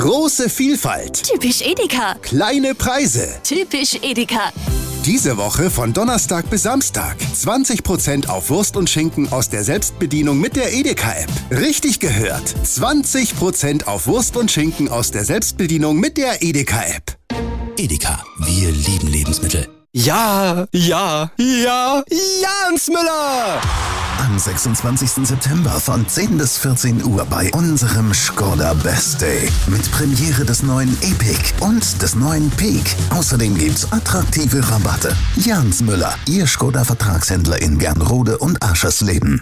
Große Vielfalt. Typisch Edeka. Kleine Preise. Typisch Edeka. Diese Woche von Donnerstag bis Samstag 20% auf Wurst und Schinken aus der Selbstbedienung mit der Edeka-App. Richtig gehört. 20% auf Wurst und Schinken aus der Selbstbedienung mit der Edeka-App. Edeka, wir lieben Lebensmittel. Ja, Jans Müller! Am 26. September von 10 bis 14 Uhr bei unserem Škoda Best Day. Mit Premiere des neuen Epic und des neuen Peak. Außerdem gibt's attraktive Rabatte. Jans Müller, Ihr Škoda-Vertragshändler in Gernrode und Aschersleben.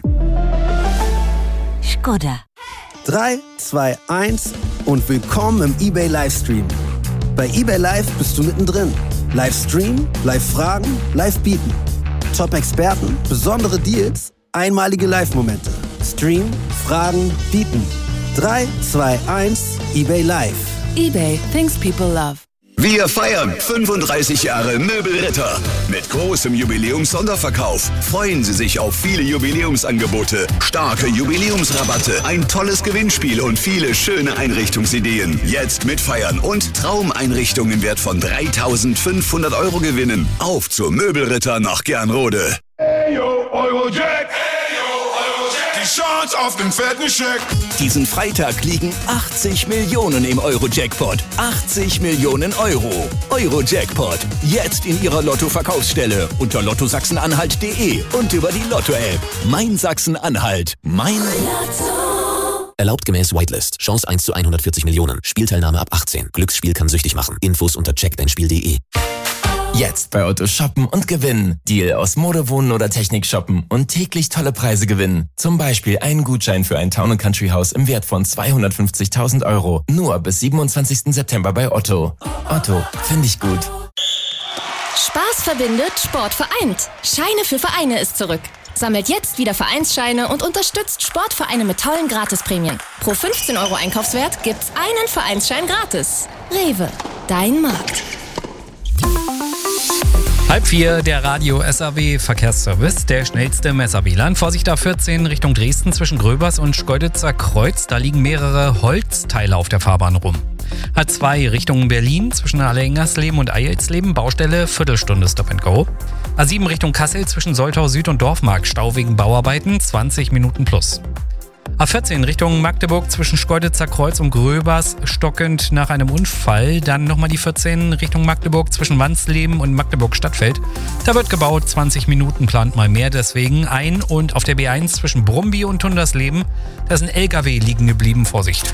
Škoda. 3, 2, 1 und willkommen im eBay Livestream. Bei eBay Live bist du mittendrin. Livestream, Live-Fragen, Live-Bieten. Top-Experten, besondere Deals, einmalige Live-Momente. Stream, Fragen, Bieten. 3, 2, 1, eBay Live. eBay, things people love. Wir feiern 35 Jahre Möbelritter. Mit großem Jubiläums-Sonderverkauf freuen Sie sich auf viele Jubiläumsangebote, starke Jubiläumsrabatte, ein tolles Gewinnspiel und viele schöne Einrichtungsideen. Jetzt mitfeiern und Traumeinrichtungen im Wert von 3.500 € gewinnen. Auf zur Möbelritter nach Gernrode. Hey yo, Eurojack! Die Chance auf den fetten Scheck! Diesen Freitag liegen 80 Millionen im Euro-Jackpot. 80 Millionen Euro. Euro-Jackpot. Jetzt in Ihrer Lotto-Verkaufsstelle unter lottosachsen-anhalt.de und über die Lotto-App. Mein Sachsen-Anhalt. Mein Lotto. Erlaubt gemäß Whitelist. Chance 1 zu 140 Millionen. Spielteilnahme ab 18. Glücksspiel kann süchtig machen. Infos unter checkdeinspiel.de. Jetzt bei Otto shoppen und gewinnen. Deal aus Mode, Wohnen oder Technik shoppen und täglich tolle Preise gewinnen. Zum Beispiel einen Gutschein für ein Town & Country Haus im Wert von 250.000 €. Nur bis 27. September bei Otto. Otto, finde ich gut. Spaß verbindet, Sport vereint. Scheine für Vereine ist zurück. Sammelt jetzt wieder Vereinsscheine und unterstützt Sportvereine mit tollen Gratisprämien. Pro 15 € Einkaufswert gibt's einen Vereinsschein gratis. Rewe, dein Markt. 3:30, der Radio SAW Verkehrsservice, der schnellste im SAW-Land. Vorsicht A14 Richtung Dresden zwischen Gröbers und Schkeuditzer Kreuz. Da liegen mehrere Holzteile auf der Fahrbahn rum. A2 Richtung Berlin zwischen Halle-Ingersleben und Eilsleben. Baustelle, Viertelstunde Stop and Go. A7 Richtung Kassel zwischen Soltau Süd und Dorfmark. Stau wegen Bauarbeiten, 20 Minuten plus. A14 Richtung Magdeburg zwischen Schkeuditzer Kreuz und Gröbers, stockend nach einem Unfall. Dann nochmal die 14 Richtung Magdeburg zwischen Wansleben und Magdeburg-Stadtfeld. Da wird gebaut, 20 Minuten plant mal mehr, deswegen ein. Und auf der B1 zwischen Brumby und Tundersleben, da ist ein LKW liegen geblieben, Vorsicht.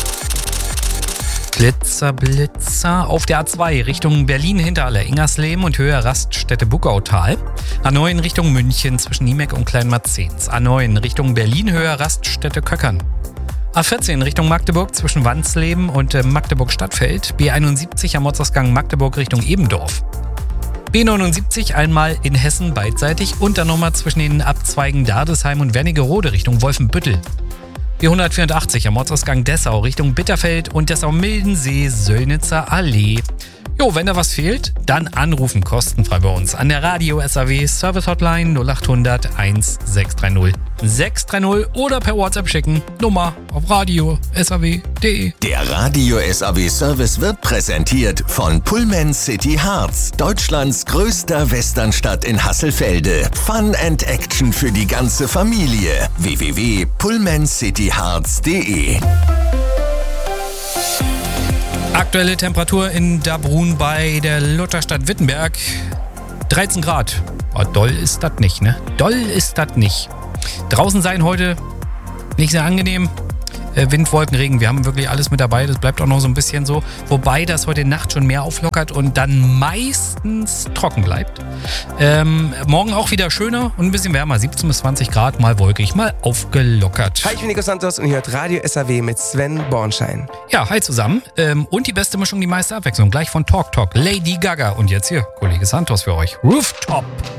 Blitzer auf der A2 Richtung Berlin Hinterhalle, Ingersleben und Höhe Raststätte Buckautal. A9 Richtung München zwischen Niemek und Kleinmarzens. A9 Richtung Berlin Höhe Raststätte Köckern. A14 Richtung Magdeburg zwischen Wansleben und Magdeburg Stadtfeld. B71 am Ortsausgang Magdeburg Richtung Ebendorf. B79 einmal in Hessen beidseitig und dann nochmal zwischen den Abzweigen Dardesheim und Wernigerode Richtung Wolfenbüttel. B184 am Ortsausgang Dessau Richtung Bitterfeld und Dessau-Mildensee, Söllnitzer Allee. Jo, wenn da was fehlt, dann anrufen, kostenfrei bei uns an der Radio SAW Service Hotline 0800 1630 630 oder per WhatsApp schicken. Nummer auf radio.saw.de. Der Radio SAW Service wird präsentiert von Pullman City Harz, Deutschlands größter Westernstadt in Hasselfelde. Fun and Action für die ganze Familie. www.pullmancityharz.de. Aktuelle Temperatur in Dabrun bei der Lutherstadt Wittenberg. 13 Grad. Oh, doll ist das nicht, ne? Doll ist das nicht. Draußen sein heute nicht sehr angenehm. Wind, Wolken, Regen, wir haben wirklich alles mit dabei. Das bleibt auch noch so ein bisschen so. Wobei das heute Nacht schon mehr auflockert und dann meistens trocken bleibt. Morgen auch wieder schöner und ein bisschen wärmer. 17 bis 20 Grad, mal wolkig, mal aufgelockert. Hi, ich bin Nico Santos und ihr hört Radio SAW mit Sven Bornschein. Ja, hi zusammen. Und die beste Mischung, die meiste Abwechslung. Gleich von Talk Talk, Lady Gaga. Und jetzt hier, Kollege Santos für euch. Rooftop.